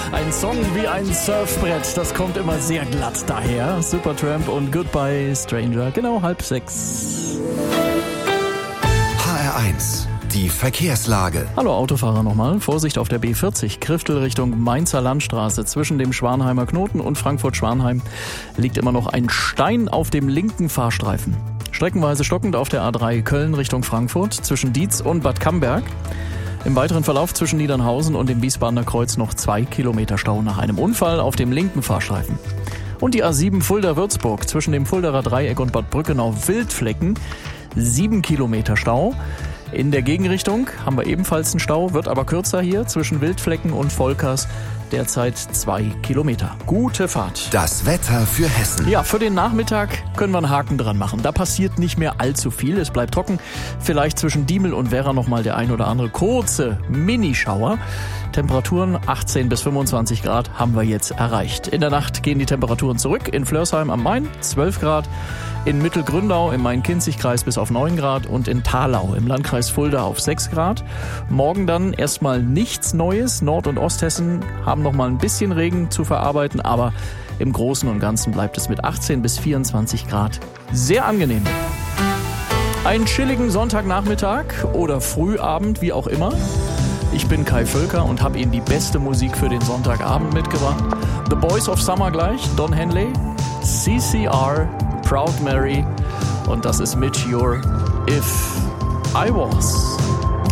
Ein Song wie ein Surfbrett, das kommt immer sehr glatt daher. Supertramp und Goodbye Stranger, genau 5:30. HR1, die Verkehrslage. Hallo Autofahrer nochmal. Vorsicht auf der B40, Kriftel Richtung Mainzer Landstraße. Zwischen dem Schwanheimer Knoten und Frankfurt-Schwanheim liegt immer noch ein Stein auf dem linken Fahrstreifen. Streckenweise stockend auf der A3 Köln Richtung Frankfurt, zwischen Dietz und Bad Camberg. Im weiteren Verlauf zwischen Niedernhausen und dem Wiesbadener Kreuz noch 2 Kilometer Stau nach einem Unfall auf dem linken Fahrstreifen. Und die A7 Fulda-Würzburg zwischen dem Fuldaer Dreieck und Bad Brückenau-Wildflecken 7 Kilometer Stau. In der Gegenrichtung haben wir ebenfalls einen Stau, wird aber kürzer hier zwischen Wildflecken und Volkers. Derzeit 2 Kilometer. Gute Fahrt. Das Wetter für Hessen. Ja, für den Nachmittag können wir einen Haken dran machen. Da passiert nicht mehr allzu viel. Es bleibt trocken. Vielleicht zwischen Diemel und Werra nochmal der ein oder andere kurze Minischauer. Temperaturen 18 bis 25 Grad haben wir jetzt erreicht. In der Nacht gehen die Temperaturen zurück. In Flörsheim am Main 12 Grad. In Mittelgründau im Main-Kinzig-Kreis bis auf 9 Grad und in Thalau im Landkreis Fulda auf 6 Grad. Morgen dann erstmal nichts Neues. Nord- und Osthessen haben noch mal ein bisschen Regen zu verarbeiten, aber im Großen und Ganzen bleibt es mit 18 bis 24 Grad sehr angenehm. Einen chilligen Sonntagnachmittag oder Frühabend, wie auch immer. Ich bin Kai Völker und habe Ihnen die beste Musik für den Sonntagabend mitgebracht. The Boys of Summer gleich, Don Henley, CCR, Proud Mary und das ist mit Your If I Was.